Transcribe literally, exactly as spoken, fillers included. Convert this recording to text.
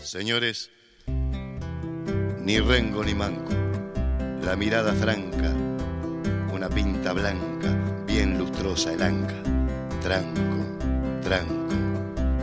Señores, ni rengo ni manco, la mirada franca, una pinta blanca, bien lustrosa el anca, tranco, tranco.